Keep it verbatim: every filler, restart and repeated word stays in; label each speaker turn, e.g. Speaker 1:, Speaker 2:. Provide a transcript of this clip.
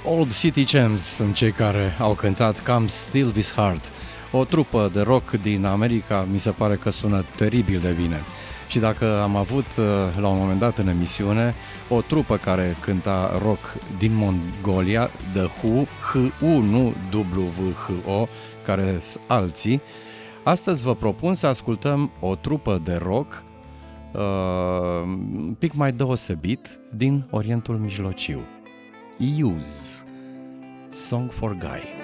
Speaker 1: Old City Champs sunt cei care au cântat Come Steal This Heart, o trupă de rock din America. Mi se pare că sună teribil de bine. Și dacă am avut la un moment dat în emisiune o trupă care cânta rock din Mongolia, The Who, H-U, nu W H O, care sunt alții, astăzi vă propun să ascultăm o trupă de rock uh, un pic mai deosebit din Orientul Mijlociu. Use, Song for Guy.